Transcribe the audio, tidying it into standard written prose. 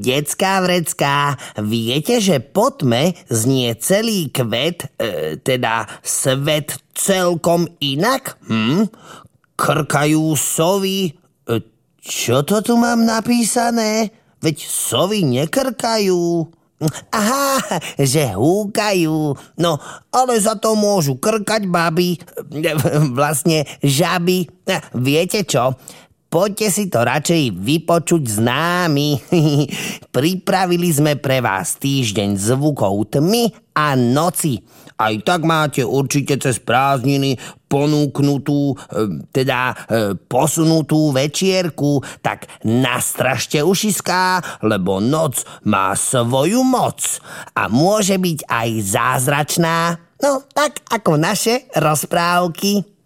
Decká vrecká, viete, že po tme znie celý kvet, teda svet celkom inak? Krkajú sovy. Čo to tu mám napísané? Veď sovy nekrkajú. Aha, že húkajú. No, ale za to môžu krkať baby, vlastne žaby. Viete čo? Poďte si to radšej vypočuť s námi. Pripravili sme pre vás týždeň zvukov tmy a noci. Aj tak máte určite cez prázdniny ponúknutú, posunutú večierku, tak nastražte ušiská, lebo noc má svoju moc a môže byť aj zázračná, no tak ako naše rozprávky.